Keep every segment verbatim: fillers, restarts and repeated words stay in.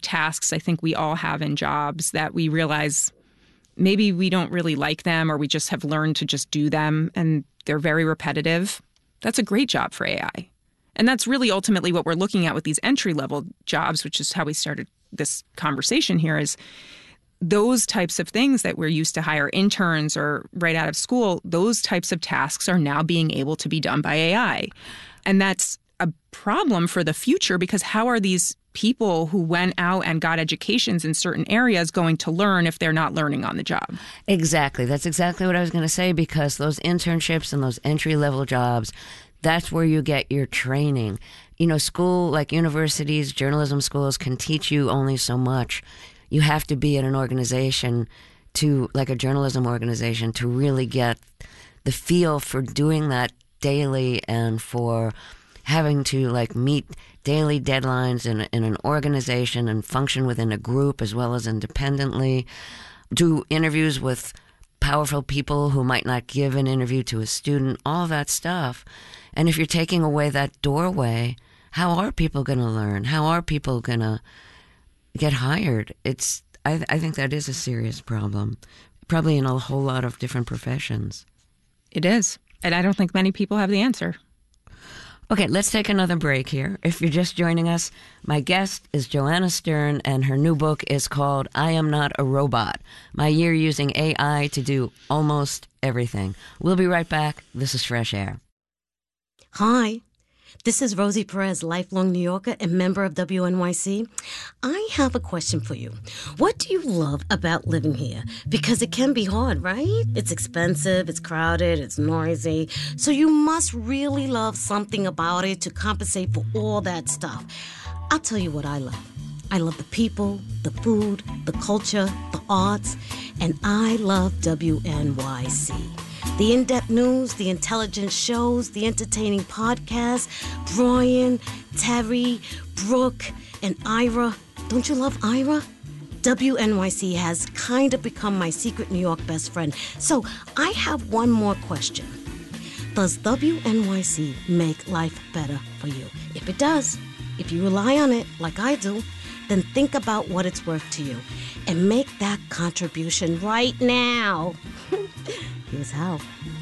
tasks I think we all have in jobs that we realize maybe we don't really like them, or we just have learned to just do them and they're very repetitive. That's a great job for A I. And that's really ultimately what we're looking at with these entry-level jobs, which is how we started this conversation here, is those types of things that we're used to hire interns or right out of school, those types of tasks are now being able to be done by A I. And that's a problem for the future, because how are these people who went out and got educations in certain areas going to learn if they're not learning on the job? Exactly. That's exactly what I was going to say, because those internships and those entry-level jobs, that's where you get your training. You know, school, like universities, journalism schools, can teach you only so much. You have to be at an organization to, like a journalism organization, to really get the feel for doing that daily and for having to like meet daily deadlines in, in an organization and function within a group as well as independently, do interviews with powerful people who might not give an interview to a student, all that stuff. And if you're taking away that doorway, how are people going to learn? How are people going to get hired? It's I, I think that is a serious problem, probably in a whole lot of different professions. It is. And I don't think many people have the answer. Okay, let's take another break here. If you're just joining us, my guest is Joanna Stern, and her new book is called I Am Not a Robot, My Year Using A I to Do Almost Everything. We'll be right back. This is Fresh Air. Hi, this is Rosie Perez, lifelong New Yorker and member of W N Y C. I have a question for you. What do you love about living here? Because it can be hard, right? It's expensive, it's crowded, it's noisy. So you must really love something about it to compensate for all that stuff. I'll tell you what I love. I love the people, the food, the culture, the arts, and I love W N Y C. The in-depth news, the intelligent shows, the entertaining podcasts, Brian, Terry, Brooke, and Ira. Don't you love Ira? W N Y C has kind of become my secret New York best friend. So I have one more question. Does W N Y C make life better for you? If it does, if you rely on it like I do, then think about what it's worth to you and make that contribution right now. Here's how.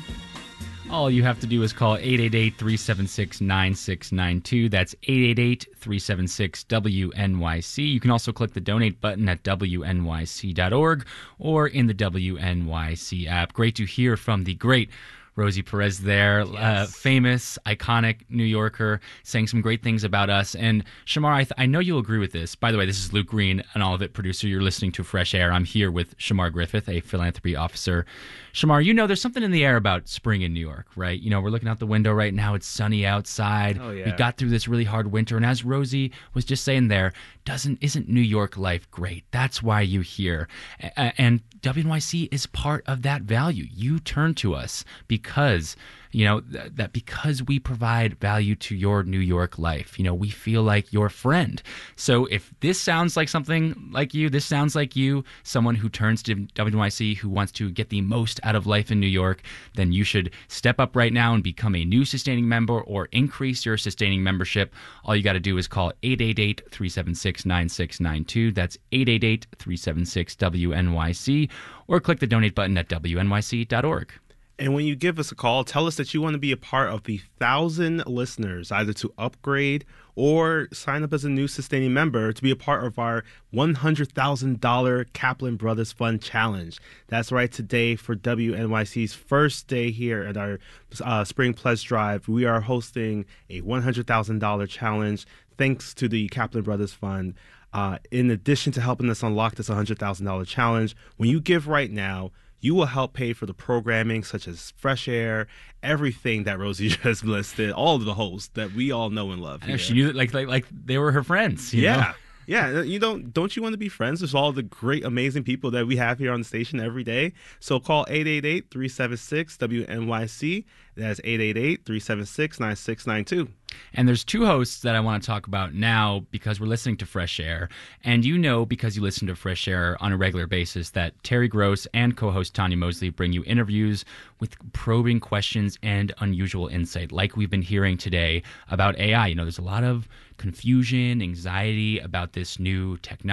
All you have to do is call eight eight eight, three seven six, nine six nine two. That's eight eight eight, three seven six, W N Y C. You can also click the donate button at W N Y C dot org or in the W N Y C app. Great to hear from the great Rosie Perez there, yes. uh, famous, iconic New Yorker, saying some great things about us. And Shamar, I, th- I know you'll agree with this. By the way, this is Luke Green, an All of It producer. You're listening to Fresh Air. I'm here with Shamar Griffith, a philanthropy officer. Shamar, you know there's something in the air about spring in New York, right? You know, we're looking out the window right now. It's sunny outside. Oh, yeah. We got through this really hard winter. And as Rosie was just saying there, doesn't isn't New York life great? That's why you're here. A- and W N Y C is part of that value. You turn to us because, you know, th- that because we provide value to your New York life, you know, we feel like your friend. So if this sounds like something like you, this sounds like you, someone who turns to W N Y C who wants to get the most out of life in New York, then you should step up right now and become a new sustaining member or increase your sustaining membership. All you got to do is call eight eight eight, three seven six, nine six nine two. That's eight eight eight, three seven six, W N Y C, or click the donate button at W N Y C dot org. And when you give us a call, tell us that you want to be a part of the thousand listeners, either to upgrade or sign up as a new sustaining member to be a part of our one hundred thousand dollars Kaplan Brothers Fund Challenge. That's right. Today, for W N Y C's first day here at our uh, Spring Pledge Drive, we are hosting a one hundred thousand dollars challenge thanks to the Kaplan Brothers Fund. Uh, in addition to helping us unlock this one hundred thousand dollars challenge, when you give right now, you will help pay for the programming such as Fresh Air, everything that Rosie just listed, all of the hosts that we all know and love. I know, she knew that like, like like they were her friends. You yeah. know? Yeah, you don't don't you want to be friends with all the great, amazing people that we have here on the station every day? So call eight eight eight, three seven six, W N Y C. That's eight eight eight, three seven six, nine six nine two. And there's two hosts that I want to talk about now because we're listening to Fresh Air. And you know, because you listen to Fresh Air on a regular basis, that Terry Gross and co-host Tanya Mosley bring you interviews with probing questions and unusual insight, like we've been hearing today about A I. You know, there's a lot of confusion, anxiety about this new technology.